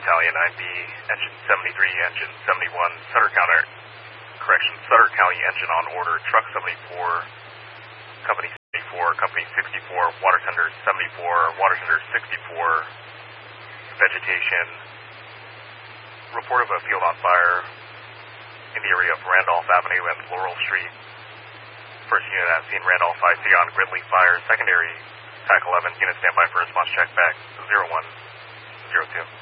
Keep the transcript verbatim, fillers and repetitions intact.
Battalion, nine B, engine seventy-three, engine seventy-one, Sutter County, correction, Sutter County engine on order, truck seventy-four, company seventy-four, company sixty-four, water tender seventy-four, water tender sixty-four, vegetation, report of a field on fire in the area of Randolph Avenue and Laurel Street. First unit at scene, Randolph I C on Gridley Fire. Secondary, P A C eleven, unit standby for response check back zero one zero two.